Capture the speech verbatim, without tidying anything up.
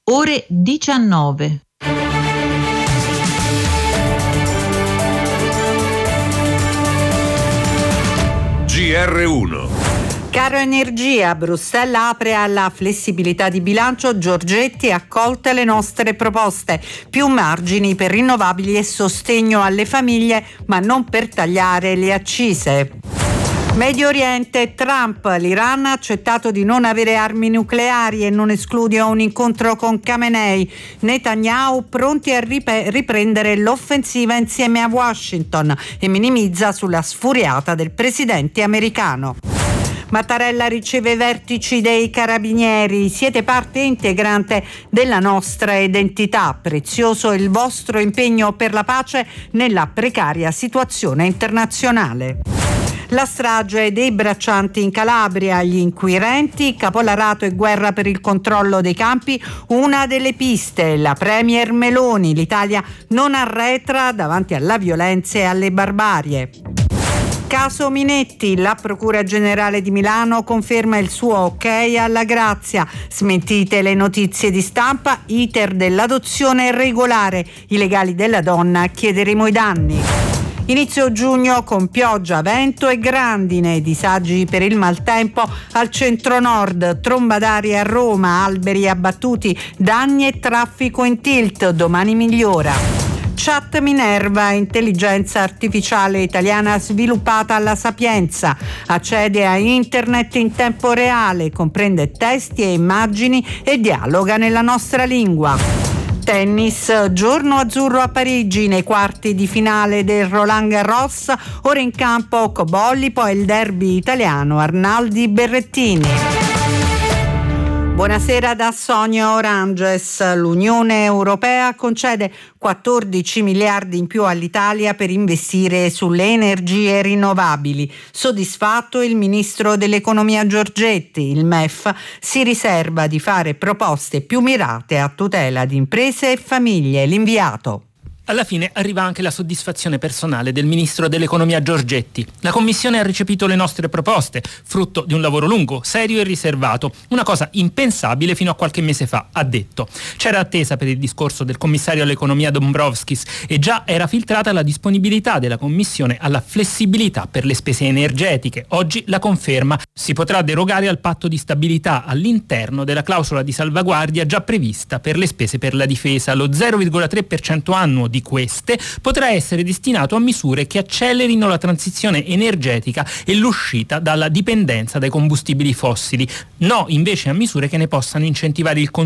ore diciannove. G R uno. Caro energia, Bruxelles apre alla flessibilità di bilancio. Giorgetti, accolte le nostre proposte. Più margini per rinnovabili e sostegno alle famiglie, ma non per tagliare le accise. Medio Oriente, Trump, l'Iran ha accettato di non avere armi nucleari e non esclude un incontro con Khamenei. Netanyahu pronti a rip- riprendere l'offensiva insieme a Washington e minimizza sulla sfuriata del presidente americano. Mattarella riceve i vertici dei carabinieri. Siete parte integrante della nostra identità. Prezioso il vostro impegno per la pace nella precaria situazione internazionale. La strage dei braccianti in Calabria, gli inquirenti, capolarato e guerra per il controllo dei campi, una delle piste, la premier Meloni, l'Italia non arretra davanti alla violenza e alle barbarie. Caso Minetti, la Procura Generale di Milano conferma il suo ok alla grazia. Smentite le notizie di stampa, iter dell'adozione regolare. I legali della donna chiederemo i danni. Inizio giugno con pioggia, vento e grandine, disagi per il maltempo al centro-nord, tromba d'aria a Roma, alberi abbattuti, danni e traffico in tilt, domani migliora. Chat Minerva, intelligenza artificiale italiana sviluppata alla Sapienza, accede a internet in tempo reale, comprende testi e immagini e dialoga nella nostra lingua. Tennis, giorno azzurro a Parigi nei quarti di finale del Roland Garros, ora in campo Cobolli, poi il derby italiano Arnaldi-Berrettini. Buonasera da Sonia Oranges. L'Unione Europea concede quattordici miliardi in più all'Italia per investire sulle energie rinnovabili. Soddisfatto il ministro dell'economia Giorgetti. Il M E F si riserva di fare proposte più mirate a tutela di imprese e famiglie. L'inviato. Alla fine arriva anche la soddisfazione personale del ministro dell'economia Giorgetti. La Commissione ha recepito le nostre proposte, frutto di un lavoro lungo, serio e riservato, una cosa impensabile fino a qualche mese fa, ha detto. C'era attesa per il discorso del commissario all'economia Dombrovskis e già era filtrata la disponibilità della Commissione alla flessibilità per le spese energetiche. Oggi la conferma. Si potrà derogare al patto di stabilità all'interno della clausola di salvaguardia già prevista per le spese per la difesa. Lo zero virgola tre per cento annuo di queste potrà essere destinato a misure che accelerino la transizione energetica e l'uscita dalla dipendenza dai combustibili fossili, no invece a misure che ne possano incentivare il consumo